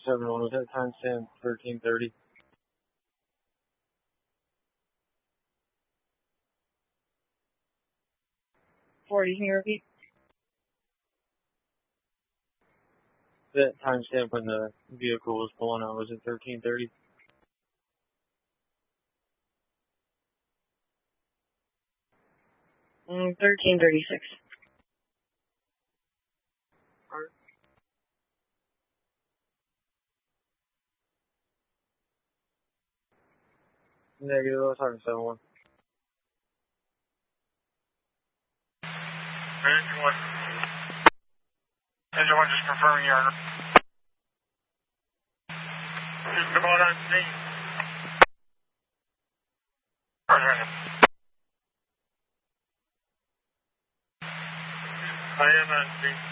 71, was that timestamp 1330? Can you repeat? That timestamp when the vehicle was pulling out, was it 1330? Mm, 1336. Negative, I was talking 71. Engine 1. Engine 1 just confirming your order. Come on scene. I am on scene.